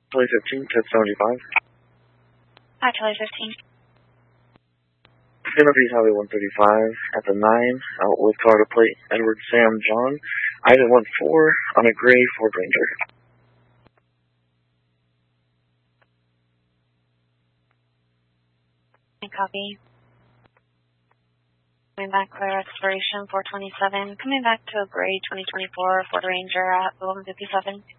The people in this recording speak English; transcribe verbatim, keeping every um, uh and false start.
Charlie fifteen, ten seventy-five. Hi, Charlie fifteen. Centerview Highway one thirty-five at the nine, out with car to plate Edward Sam John, item one four on a gray Ford Ranger. Copy. Coming back clear expiration four twenty-seven. Coming back to a gray twenty twenty-four Ford Ranger at eleven fifty-seven.